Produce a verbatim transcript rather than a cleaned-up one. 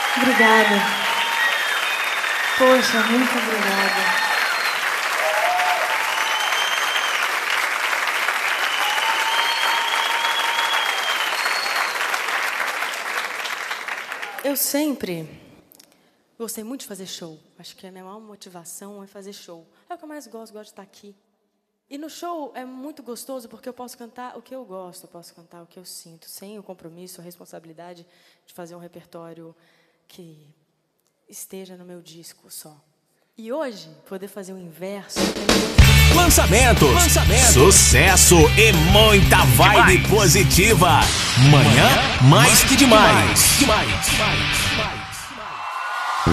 Obrigada. Poxa, muito obrigada. Eu sempre gostei muito de fazer show. Acho que a minha maior motivação é fazer show. É o que eu mais gosto, gosto de estar aqui. E no show é muito gostoso porque eu posso cantar o que eu gosto, eu posso cantar o que eu sinto, sem o compromisso, a responsabilidade de fazer um repertório que esteja no meu disco só. E hoje, poder fazer o inverso... Lançamentos, Lançamento. Sucesso e muita vibe demais. Positiva. Manhã, mais que demais. demais. demais. demais.